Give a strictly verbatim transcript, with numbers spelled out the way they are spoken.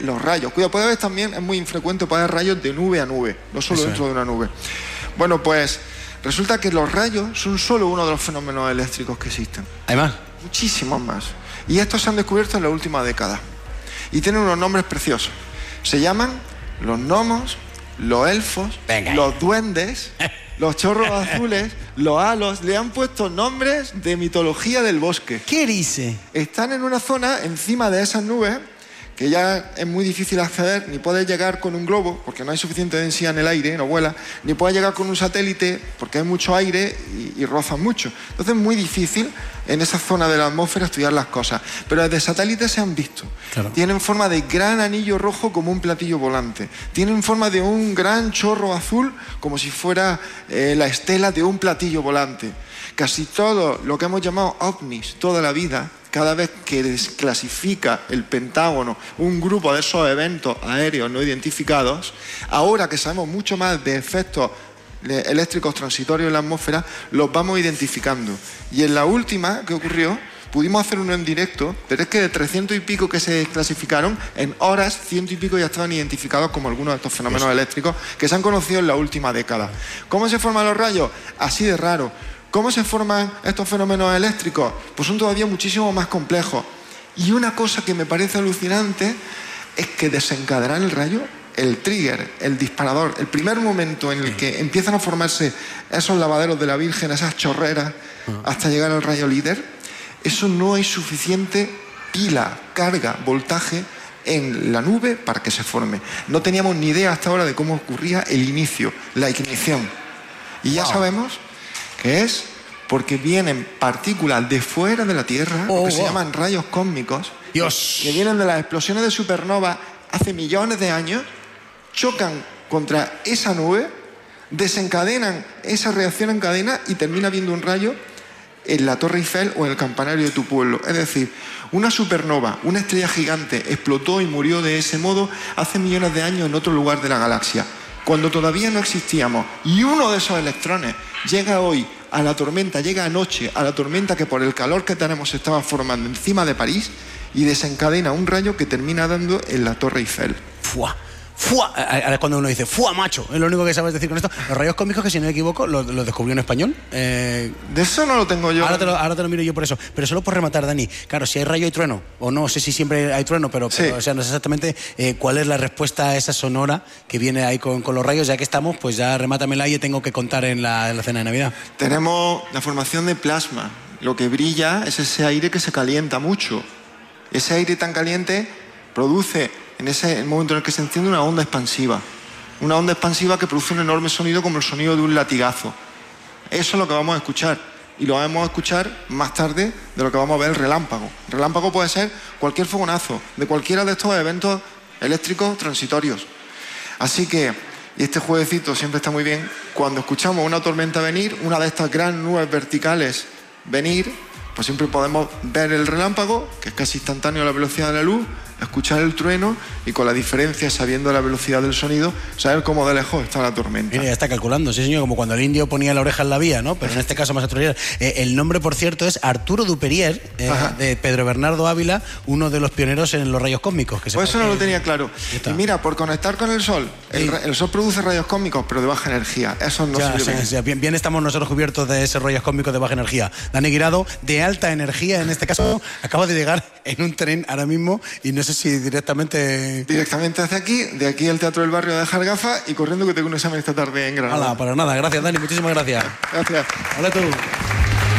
los rayos. Cuidado, puede haber también, es muy infrecuente, puede haber rayos de nube a nube, no solo Eso dentro es. de una nube. Bueno, pues resulta que los rayos son solo uno de los fenómenos eléctricos que existen. ¿Hay más? Muchísimos más. Y estos se han descubierto en la última década. Y tienen unos nombres preciosos. Se llaman los gnomos, los elfos, Venga. los duendes, los chorros azules, los halos. Le han puesto nombres de mitología del bosque. ¿Qué dice? Están en una zona encima de esas nubes que ya es muy difícil acceder, ni puedes llegar con un globo porque no hay suficiente densidad en el aire, no vuela, ni puedes llegar con un satélite porque hay mucho aire y, y rozan mucho. Entonces es muy difícil en esa zona de la atmósfera estudiar las cosas. Pero desde satélites se han visto. Claro. Tienen forma de gran anillo rojo como un platillo volante. Tienen forma de un gran chorro azul como si fuera eh, la estela de un platillo volante. Casi todo lo que hemos llamado ovnis toda la vida, cada vez que desclasifica el Pentágono un grupo de esos eventos aéreos no identificados, ahora que sabemos mucho más de efectos eléctricos transitorios en la atmósfera, los vamos identificando. Y en la última que ocurrió, pudimos hacer uno en directo, pero es que de trescientos y pico que se desclasificaron, en horas, ciento y pico ya estaban identificados como algunos de estos fenómenos Eso. eléctricos que se han conocido en la última década. ¿Cómo se forman los rayos? Así de raro. ¿Cómo se forman estos fenómenos eléctricos? Pues son todavía muchísimo más complejos. Y una cosa que me parece alucinante es que desencadenará el rayo, el trigger, el disparador, el primer momento en el que empiezan a formarse esos lavaderos de la Virgen, esas chorreras, hasta llegar al rayo líder, eso no hay suficiente pila, carga, voltaje en la nube para que se forme. No teníamos ni idea hasta ahora de cómo ocurría el inicio, la ignición. Y ya Wow. sabemos que es porque vienen partículas de fuera de la Tierra, Oh, que se wow. llaman rayos cósmicos, Dios. que vienen de las explosiones de supernova hace millones de años, chocan contra esa nube, desencadenan esa reacción en cadena y termina viendo un rayo en la Torre Eiffel o en el campanario de tu pueblo. Es decir, una supernova, una estrella gigante, explotó y murió de ese modo hace millones de años en otro lugar de la galaxia, cuando todavía no existíamos. Y uno de esos electrones llega hoy a la tormenta, llega anoche a la tormenta que por el calor que tenemos se estaba formando encima de París y desencadena un rayo que termina dando en la Torre Eiffel. Fua. ¡Fua! Ahora cuando uno dice ¡fua, macho! Es lo único que sabes decir con esto. Los rayos cósmicos, que si no me equivoco, los lo descubrió en español. Eh... De eso no lo tengo yo. Ahora te lo, ahora te lo miro yo por eso. Pero solo por rematar, Dani. Claro, si hay rayo y trueno, o no sé si siempre hay trueno, pero, Sí. pero o sea, no sé exactamente eh, cuál es la respuesta a esa sonora que viene ahí con, con los rayos. Ya que estamos, pues ya remátamela y tengo que contar en la, en la cena de Navidad. Tenemos la formación de plasma. Lo que brilla es ese aire que se calienta mucho. Ese aire tan caliente produce, en ese momento en el que se enciende, una onda expansiva. Una onda expansiva que produce un enorme sonido como el sonido de un latigazo. Eso es lo que vamos a escuchar. Y lo vamos a escuchar más tarde de lo que vamos a ver el relámpago. El relámpago puede ser cualquier fogonazo de cualquiera de estos eventos eléctricos transitorios. Así que, y este jueguecito siempre está muy bien, cuando escuchamos una tormenta venir, una de estas grandes nubes verticales venir, pues siempre podemos ver el relámpago, que es casi instantáneo a la velocidad de la luz, escuchar el trueno y con la diferencia, sabiendo la velocidad del sonido, saber cómo de lejos está la tormenta. Mira, ya está calculando, sí señor, como cuando el indio ponía la oreja en la vía, ¿no? Pero en este caso más atrás. Eh, el nombre, por cierto, es Arturo Duperier, eh, de Pedro Bernardo Ávila, uno de los pioneros en los rayos cósmicos. Que Pues eso no que... lo tenía claro. Y mira, por conectar con el Sol, el, Sí. el Sol produce rayos cósmicos, pero de baja energía. Eso no Ya, sirve ya, bien. ya, bien, bien estamos nosotros cubiertos de esos rayos cósmicos de baja energía. Dani Guirado, de alta energía, en este caso, acaba de llegar en un tren ahora mismo y no sé si directamente... Directamente hacia aquí, de aquí al Teatro del Barrio a dejar gafas y corriendo que tengo un examen esta tarde en Granada. Hala, para nada, gracias Dani, muchísimas gracias. Gracias. Hola tú.